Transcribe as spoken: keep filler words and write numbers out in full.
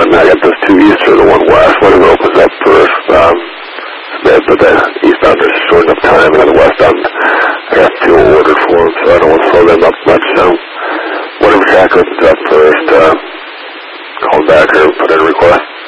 then I got those two east or the one west. Whatever opens up first. Um, but the eastbound is short enough time, and then the westbound, I got fuel ordered for them, so I don't want to slow them up much. So whatever track opens up first, uh, call back or put in a request.